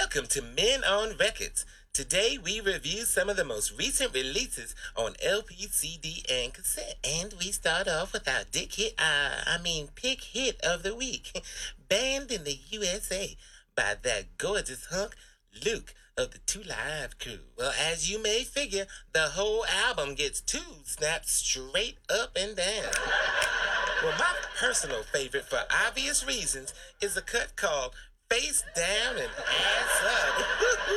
Welcome to Men on Records. Today we review some of the most recent releases on LP, CD, and cassette. And we start off with our pick hit of the week. Banned in the USA by that gorgeous hunk, Luke of the Two Live Crew. Well, as you may figure, the whole album gets two snaps straight up and down. Well, my personal favorite, for obvious reasons, is a cut called Face Down and Ass Up.